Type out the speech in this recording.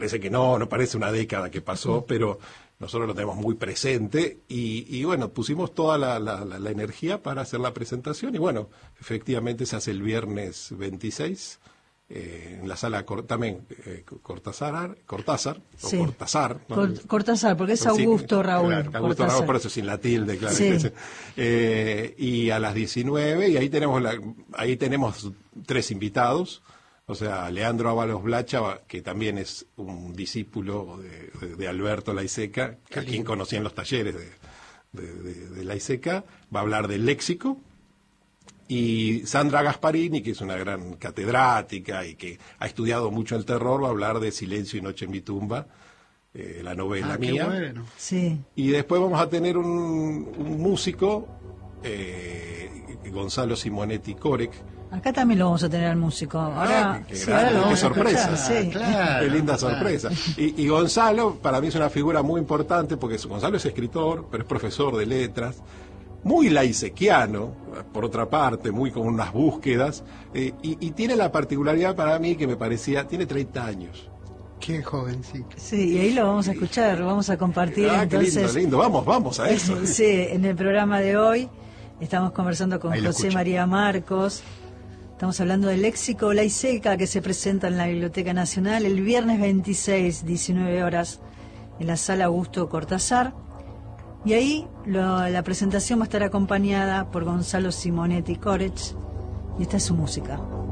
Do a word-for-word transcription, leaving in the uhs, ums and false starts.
parece que no, no parece una década que pasó, pero nosotros lo tenemos muy presente y, y bueno, pusimos toda la, la, la, la energía para hacer la presentación y bueno, efectivamente se hace el viernes veintiséis eh, en la sala Cor- también eh, Cortázar, Cortázar, Sí. o Cortázar. ¿no? Cort- Cortázar, porque es Sí, Augusto Raúl. claro, Augusto Cortázar. Raúl, por eso sin la tilde, claro. Sí. Eh, y a las diecinueve, y ahí tenemos la, ahí tenemos tres invitados. O sea, Leandro Ábalos Blacha, que también es un discípulo de, de, de Alberto Laiseca, a quien conocí en los talleres de, de, de, de Laiseca, va a hablar del léxico. Y Sandra Gasparini, que es una gran catedrática y que ha estudiado mucho el terror, va a hablar de Silencio y Noche en mi tumba, eh, la novela Ah, qué mía. bueno. Sí. Y después vamos a tener un, un músico, eh, Gonzalo Simonetti Corec. Acá también lo vamos a tener al músico. Ahora, Ah, qué sí, grande, ahora lo qué vamos a sorpresa. escuchar, sí. Claro, Qué linda claro. sorpresa. Y, y Gonzalo, para mí es una figura muy importante, porque Gonzalo es escritor, pero es profesor de letras, muy laisequiano, por otra parte, muy con unas búsquedas, eh, y, y tiene la particularidad para mí que me parecía, tiene treinta años. Qué jovencito. Sí, y ahí lo vamos a escuchar, lo vamos a compartir. Ah, qué entonces, lindo, lindo, vamos, vamos a eso. Sí, en el programa de hoy estamos conversando con Ahí lo José escucho. María Marcos. Estamos hablando del léxico Laiseca que se presenta en la Biblioteca Nacional el viernes veintiséis, diecinueve horas, en la sala Augusto Cortázar. Y ahí lo- la presentación va a estar acompañada por Gonzalo Simonetti Corech, y esta es su música.